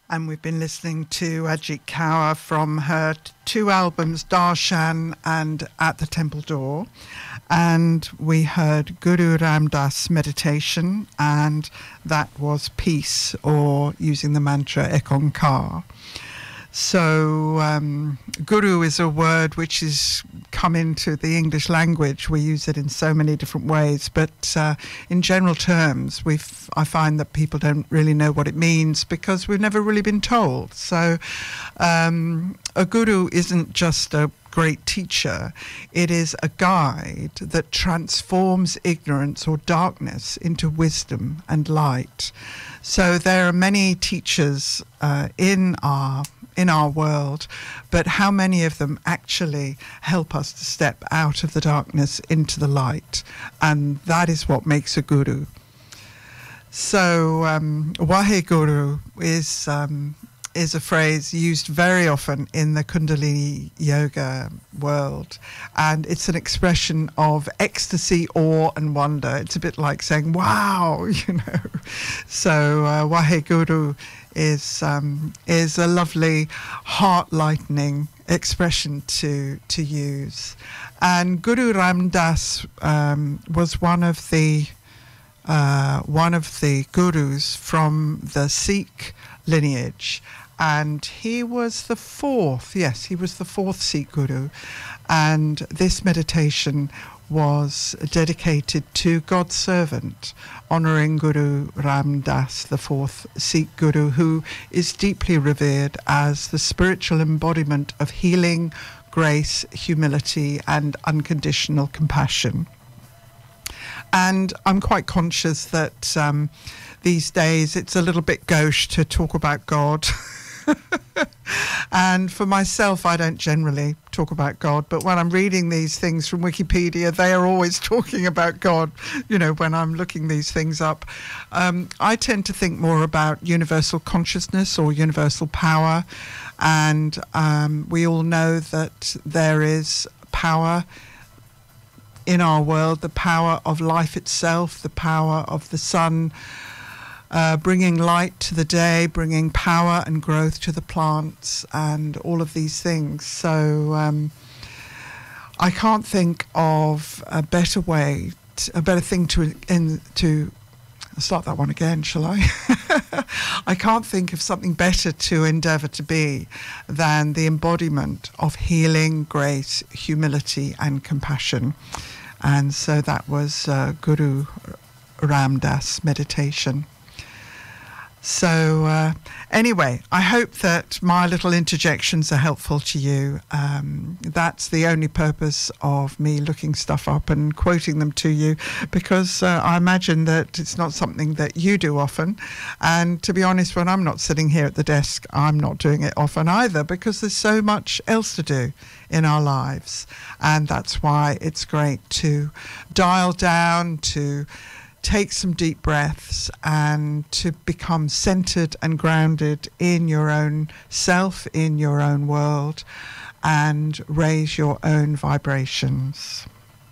And we've been listening to Ajit Kaur from her two albums, Darshan and At the Temple Door. And we heard Guru Ram Das Meditation, and that was Peace, or using the mantra Ek Onkar. So guru is a word which has come into the English language. We use it in so many different ways, but in general terms, I find that people don't really know what it means because we've never really been told. So a guru isn't just a great teacher. It is a guide that transforms ignorance or darkness into wisdom and light. So there are many teachers in our world, but how many of them actually help us to step out of the darkness into the light? And that is what makes a guru. So Waheguru is a phrase used very often in the Kundalini yoga world, and it's an expression of ecstasy, awe and wonder. It's a bit like saying wow, you know. So Waheguru is a lovely heart-lightening expression to use. And Guru Ram Das was one of the gurus from the Sikh lineage, and he was the fourth Sikh guru, and this meditation was dedicated to God's servant, honouring Guru Ram Das, the fourth Sikh guru, who is deeply revered as the spiritual embodiment of healing, grace, humility and unconditional compassion. And I'm quite conscious that these days it's a little bit gauche to talk about God. And for myself, I don't generally talk about God, but when I'm reading these things from Wikipedia, they are always talking about God, you know, when I'm looking these things up. I tend to think more about universal consciousness or universal power, and we all know that there is power in our world, the power of life itself, the power of the sun, bringing light to the day, bringing power and growth to the plants, and all of these things. So I can't think of a better way, a better thing to start that one again, shall I? I can't think of something better to endeavour to be than the embodiment of healing, grace, humility and compassion. And so that was Guru Ram Das meditation. So anyway, I hope that my little interjections are helpful to you. That's the only purpose of me looking stuff up and quoting them to you, because I imagine that it's not something that you do often. And to be honest, when I'm not sitting here at the desk, I'm not doing it often either, because there's so much else to do in our lives. And that's why it's great to dial down, to take some deep breaths, and to become centered and grounded in your own self, in your own world, and raise your own vibrations.